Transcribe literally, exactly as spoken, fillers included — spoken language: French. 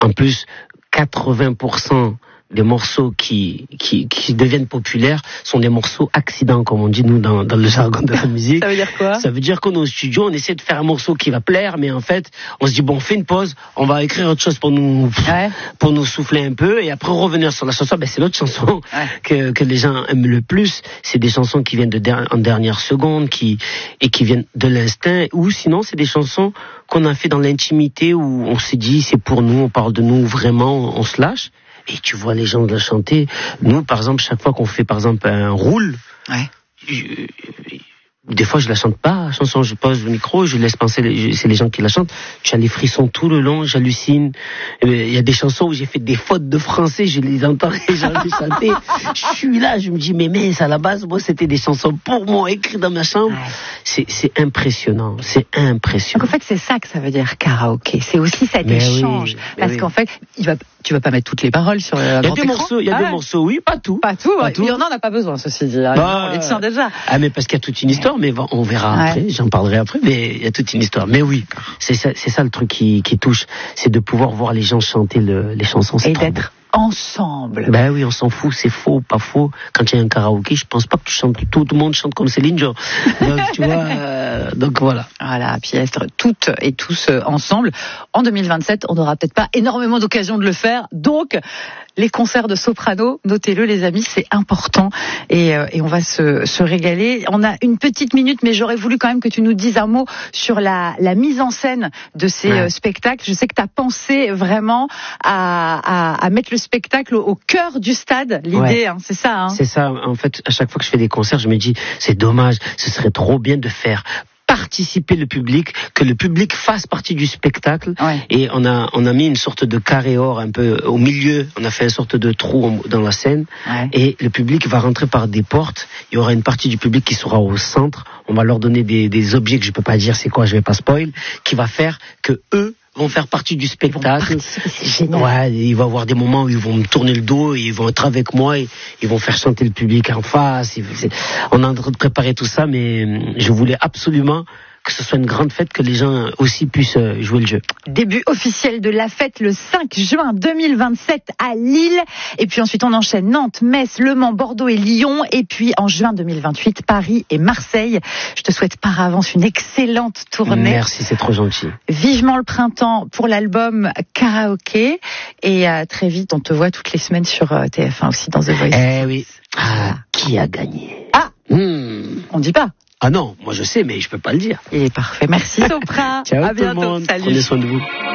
en plus, quatre-vingts pour cent des morceaux qui, qui, qui deviennent populaires sont des morceaux accidents, comme on dit nous dans, dans le jargon de la musique. Ça veut dire quoi? Ça veut dire qu'on est au studio, on essaie de faire un morceau qui va plaire, mais en fait, on se dit bon, on fait une pause, on va écrire autre chose pour nous, ouais. pour nous souffler un peu, et après revenir sur la chanson. Ben c'est l'autre chanson ouais. que, que les gens aiment le plus. C'est des chansons qui viennent de der- en dernière seconde, qui et qui viennent de l'instinct, ou sinon c'est des chansons qu'on a fait dans l'intimité où on s'est dit c'est pour nous, on parle de nous vraiment, on se lâche. Et tu vois les gens la chanter. Nous, par exemple, chaque fois qu'on fait, par exemple, un roule, ouais. je, des fois, je la chante pas, la chanson, je pose le micro, je laisse penser, les, c'est les gens qui la chantent. Tu as les frissons tout le long, j'hallucine. Il y a des chansons où j'ai fait des fautes de français, je les entends et j'ai envie de chanter. Je suis là, je me dis, mais mais à la base, moi, c'était des chansons pour moi, écrites dans ma chambre. Ouais. C'est, c'est impressionnant, c'est impressionnant. Donc en fait, c'est ça que ça veut dire karaoké. C'est aussi cet mais échange. Oui, parce oui. qu'en fait, il va, tu vas pas mettre toutes les paroles sur le grand écran. Il y a des morceaux, il y a ah des ouais. morceaux, oui, pas tout. Pas tout, pas ouais. tout. Il y en a, on n'a pas besoin, ceci dit. Bah, on les tient déjà. Ah, mais parce qu'il y a toute une histoire, mais on verra ouais. après, j'en parlerai après, mais il y a toute une histoire. Mais oui, c'est ça, c'est ça le truc qui, qui touche, c'est de pouvoir voir les gens chanter le, les chansons. C'est et trop d'être beau. Ensemble. Ben oui, on s'en fout, c'est faux, pas faux. Quand il y a un karaoké, je pense pas que tu chantes, tout le monde chante comme Céline Dion. Donc tu vois, euh, donc voilà. Voilà, puis être toutes et tous ensemble. En deux mille vingt-sept, on n'aura peut-être pas énormément d'occasions de le faire, donc les concerts de soprano, notez-le les amis, c'est important et, euh, et on va se, se régaler. On a une petite minute, mais j'aurais voulu quand même que tu nous dises un mot sur la, la mise en scène de ces ouais. euh, spectacles. Je sais que tu as pensé vraiment à, à, à mettre le spectacle au, au cœur du stade, l'idée, ouais. hein, c'est ça. Hein. C'est ça, en fait, à chaque fois que je fais des concerts, je me dis, c'est dommage, ce serait trop bien de faire participer le public, que le public fasse partie du spectacle. Ouais. Et on a on a mis une sorte de carré or un peu au milieu. On a fait une sorte de trou dans la scène. Ouais. Et le public va rentrer par des portes. Il y aura une partie du public qui sera au centre. On va leur donner des, des objets que je peux pas dire c'est quoi, je vais pas spoil, qui va faire que eux vont faire partie du spectacle. C'est génial. Ouais, il va y avoir des moments où ils vont me tourner le dos, et ils vont être avec moi, et ils vont faire chanter le public en face. On est en train de préparer tout ça, mais je voulais absolument que ce soit une grande fête, que les gens aussi puissent jouer le jeu. Début officiel de la fête le cinq juin deux mille vingt-sept à Lille. Et puis ensuite on enchaîne Nantes, Metz, Le Mans, Bordeaux et Lyon. Et puis en juin deux mille vingt-huit, Paris et Marseille. Je te souhaite par avance une excellente tournée. Merci, c'est trop gentil. Vivement le printemps pour l'album Karaoké. Et euh, très vite, on te voit toutes les semaines sur euh, T F un aussi dans The Voice. Eh oui. Ah, qui a gagné? Ah hmm. On dit pas. Ah non, moi je sais, mais je peux pas le dire. Il est parfait. Merci Sopra. Ciao à tout bientôt. le monde. Salut. Prenez soin de vous.